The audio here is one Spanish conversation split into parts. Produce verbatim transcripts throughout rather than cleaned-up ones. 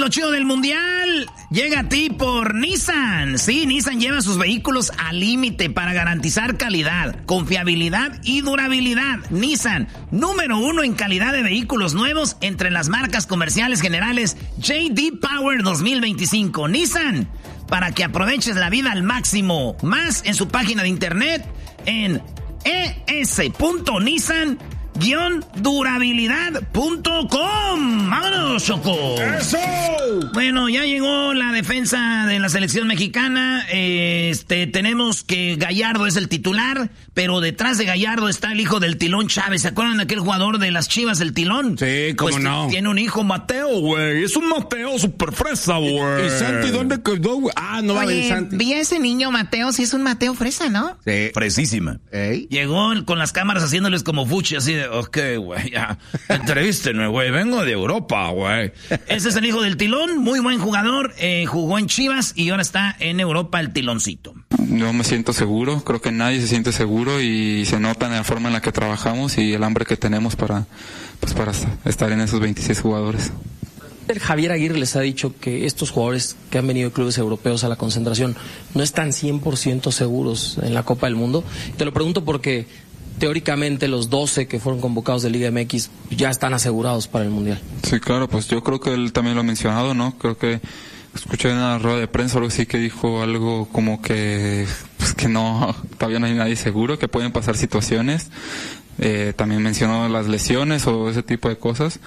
lo chido del mundial llega a ti por Nissan. Sí, Nissan lleva sus vehículos al límite para garantizar calidad, confiabilidad y durabilidad. Nissan, número uno en calidad de vehículos nuevos entre las marcas comerciales generales J D Power dos mil veinticinco. Nissan, para que aproveches la vida al máximo. Más en su página de internet en e s punto nissan guión durabilidad punto com. ¡Vámonos, Choco! ¡Eso! Bueno, ya llegó la defensa de la selección mexicana. Este, tenemos que Gallardo es el titular, pero detrás de Gallardo está el hijo del Tilón Chávez. ¿Se acuerdan de aquel jugador de las Chivas, el Tilón? Sí, cómo pues no. Tiene un hijo, Mateo, güey. Es un Mateo super fresa, güey. ¿Y Santi dónde quedó, güey? Ah, no va a venir Santi. Vi a ese niño Mateo, sí es un Mateo fresa, ¿no? Sí. Fresísima. ¿Ey? Llegó con las cámaras haciéndoles como fuchi, así de, ok, güey, ya, entrevístenme, güey, vengo de Europa, güey. Ese es el hijo del Tilón, muy buen jugador, eh, jugó en Chivas y ahora está en Europa el Tiloncito. Yo me siento seguro, creo que nadie se siente seguro y se nota en la forma en la que trabajamos y el hambre que tenemos para, pues para estar en esos veintiséis jugadores. Javier Aguirre les ha dicho que estos jugadores que han venido de clubes europeos a la concentración no están cien por ciento seguros en la Copa del Mundo. Te lo pregunto porque teóricamente los doce que fueron convocados de Liga M X ya están asegurados para el Mundial. Sí, claro, pues yo creo que él también lo ha mencionado, ¿no? Creo que escuché en una rueda de prensa algo así que dijo algo como que, pues que no, todavía no hay nadie seguro, que pueden pasar situaciones. Eh, también mencionó las lesiones o ese tipo de cosas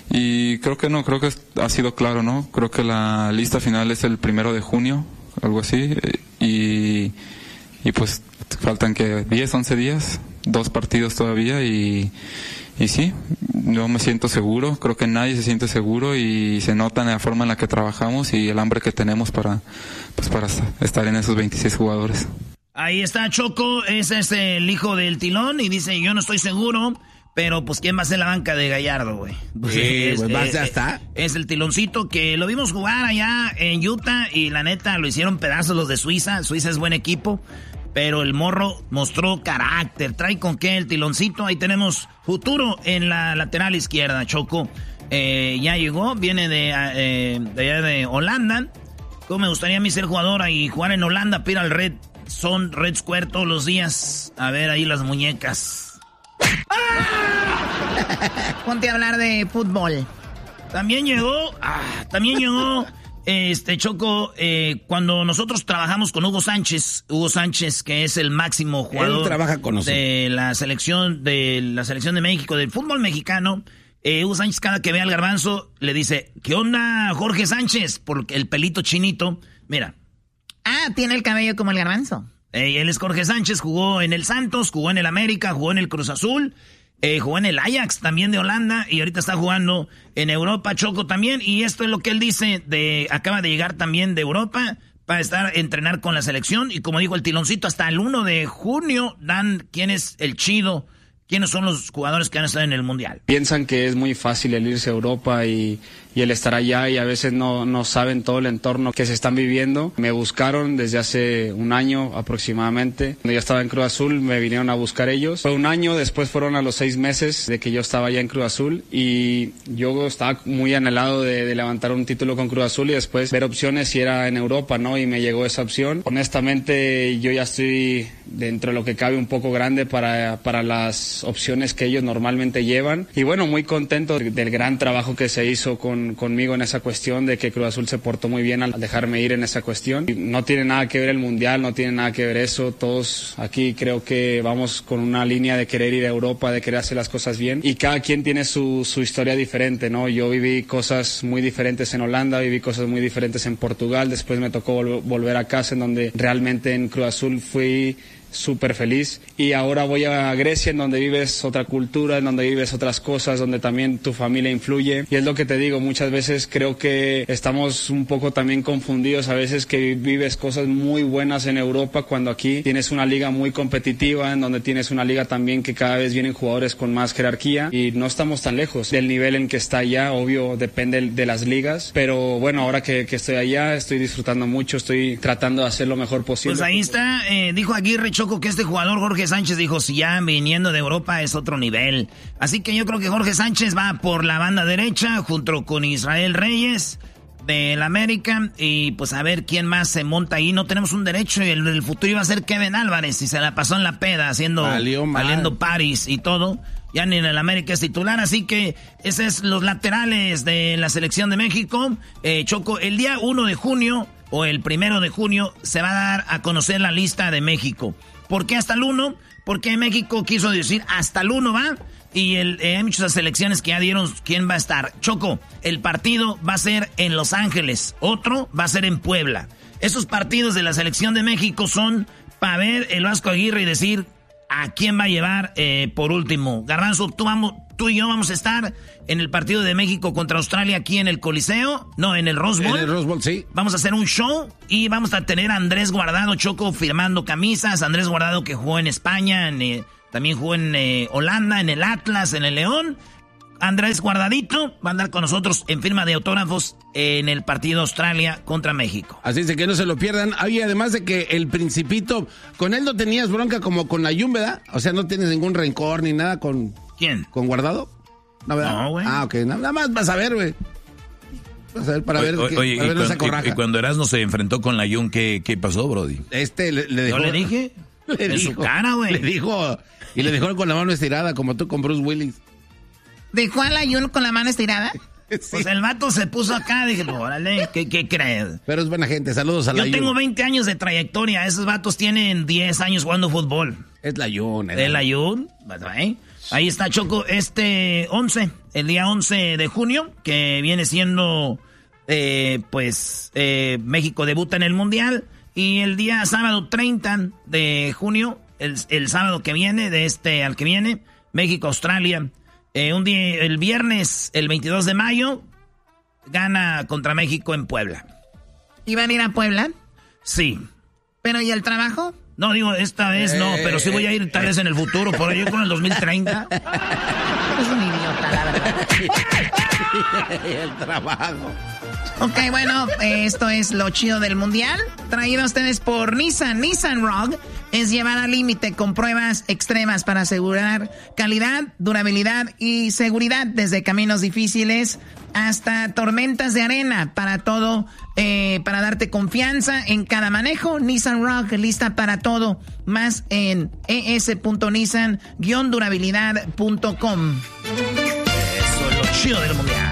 y creo que no, creo que ha sido claro, ¿no? Creo que la lista final es el primero de junio, algo así, eh, y, y pues faltan que diez, once días, dos partidos todavía y, y sí, yo me siento seguro, creo que nadie se siente seguro y se nota en la forma en la que trabajamos y el hambre que tenemos para, pues para estar en esos veintiséis jugadores. Ahí está Choco, ese es el hijo del Tilón y dice, yo no estoy seguro, pero pues ¿quién va a ser la banca de Gallardo, güey? Pues, sí, es, pues es, ya está. Es el Tiloncito que lo vimos jugar allá en Utah y la neta lo hicieron pedazos los de Suiza. Suiza es buen equipo, pero el morro mostró carácter. Trae con qué el Tiloncito. Ahí tenemos futuro en la lateral izquierda, Choco. Eh, ya llegó, viene de, eh, de allá de Holanda. Como me gustaría a mí ser jugador y jugar en Holanda, pira al Red. Son Red Square todos los días. A ver ahí las muñecas. Ponte a hablar de fútbol. También llegó, ah, también llegó, este Choco, eh, cuando nosotros trabajamos con Hugo Sánchez, Hugo Sánchez, que es el máximo jugador Él trabaja con nosotros. de la selección de la selección de México, del fútbol mexicano. Eh, Hugo Sánchez cada que ve al Garbanzo le dice, ¿qué onda, Jorge Sánchez? Porque el pelito chinito, mira. Ah, tiene el cabello como el Garbanzo. Eh, él es Jorge Sánchez, jugó en el Santos, jugó en el América, jugó en el Cruz Azul, eh, jugó en el Ajax también de Holanda y ahorita está jugando en Europa, Choco también. Y esto es lo que él dice, de acaba de llegar también de Europa para estar entrenar con la selección. Y como dijo el Tiloncito, hasta el uno de junio dan quién es el chido, quiénes son los jugadores que van a estar en el Mundial. Piensan que es muy fácil el irse a Europa y, y el estar allá y a veces no, no saben todo el entorno que se están viviendo. Me buscaron desde hace un año aproximadamente. Cuando yo estaba en Cruz Azul me vinieron a buscar ellos. Fue un año, después fueron a los seis meses de que yo estaba allá en Cruz Azul y yo estaba muy anhelado de, de levantar un título con Cruz Azul y después ver opciones si era en Europa, ¿no? Y me llegó esa opción. Honestamente yo ya estoy dentro de lo que cabe un poco grande para, para las opciones que ellos normalmente llevan y bueno, muy contento del gran trabajo que se hizo con, conmigo en esa cuestión, de que Cruz Azul se portó muy bien al dejarme ir en esa cuestión. Y no tiene nada que ver el Mundial, no tiene nada que ver eso, todos aquí creo que vamos con una línea de querer ir a Europa, de querer hacer las cosas bien y cada quien tiene su, su historia diferente, ¿no? Yo viví cosas muy diferentes en Holanda, viví cosas muy diferentes en Portugal, después me tocó vol- volver a casa en donde realmente en Cruz Azul fui súper feliz y ahora voy a Grecia en donde vives otra cultura, en donde vives otras cosas, donde también tu familia influye y es lo que te digo, muchas veces creo que estamos un poco también confundidos a veces que vives cosas muy buenas en Europa cuando aquí tienes una liga muy competitiva, en donde tienes una liga también que cada vez vienen jugadores con más jerarquía y no estamos tan lejos del nivel en que está allá, obvio depende de las ligas, pero bueno, ahora que, que estoy allá estoy disfrutando mucho, estoy tratando de hacer lo mejor posible. Pues ahí está, eh, dijo Aguirre, Choco, que este jugador Jorge Sánchez dijo, si ya viniendo de Europa es otro nivel. Así que yo creo que Jorge Sánchez va por la banda derecha junto con Israel Reyes. del América. Y pues a ver quién más se monta ahí. No tenemos un derecho y el, el futuro iba a ser Kevin Álvarez. Y se la pasó en la peda haciendo, valiendo paris y todo. Ya ni en el América es titular. Así que esos es los laterales de la selección de México. Eh, Choco, el día uno de junio o el primero de junio se va a dar a conocer la lista de México. ¿Por qué hasta el uno? Porque México quiso decir hasta el uno va. Y el, eh, hay muchas selecciones que ya dieron quién va a estar. Choco, el partido va a ser en Los Ángeles. Otro va a ser en Puebla. Esos partidos de la selección de México son para ver el Vasco Aguirre y decir a quién va a llevar eh, por último. Garbanzo, tú, vamos, tú y yo vamos a estar en el partido de México contra Australia aquí en el Coliseo. No, en el Rose Bowl. En el Rose Bowl, sí. Vamos a hacer un show y vamos a tener a Andrés Guardado, Choco, firmando camisas. Andrés Guardado que jugó en España, en... Eh, también jugó en eh, Holanda, en el Atlas, en el León. Andrés Guardadito va a andar con nosotros en firma de autógrafos en el partido Australia contra México. Así es de que no se lo pierdan. Y además de que el Principito, con él no tenías bronca como con la Jun, ¿verdad? O sea, no tienes ningún rencor ni nada con... ¿Quién? ¿Con Guardado? No, ¿verdad? No, güey. Ah, ok. Nada más vas a ver, güey. Vas a ver para oye, ver, que, oye, para ver y, esa cuando, y, y cuando Erasmo se enfrentó con la Jun, ¿qué, qué pasó, Brody? Este le, le dejó... ¿Yo le dije? Le en dijo, su cara, güey. Le dijo... Y le dejó con la mano estirada, como tú con Bruce Willis. ¿Dejó a la Jun con la mano estirada? Sí. Pues el vato se puso acá, dije, órale, ¿qué, qué crees? Pero es buena gente, saludos a la Yo Jun. tengo veinte años de trayectoria, esos vatos tienen diez años jugando fútbol. Es la Jun. ¿Es la Jun? ¿Eh? Ahí está, Choco, este once, el día once de junio, que viene siendo, eh, pues, eh, México debuta en el Mundial. Y el día sábado treinta de junio, el, el sábado que viene, de este al que viene, México-Australia. Eh, un día, el viernes, el veintidós de mayo, gana contra México en Puebla. ¿Iban a ir a Puebla? Sí. ¿Pero y el trabajo? No, digo, esta vez no, pero sí voy a ir tal vez en el futuro, por ahí con el dos mil treinta. Es un idiota, la verdad. El trabajo. Ok, bueno, eh, esto es lo chido del Mundial. Traído a ustedes por Nissan. Nissan Rogue es llevar al límite con pruebas extremas para asegurar calidad, durabilidad y seguridad desde caminos difíciles hasta tormentas de arena. Para todo, eh, para darte confianza en cada manejo. Nissan Rogue, lista para todo. Más en e s punto nissan guion durabilidad punto com. Eso es lo chido del Mundial.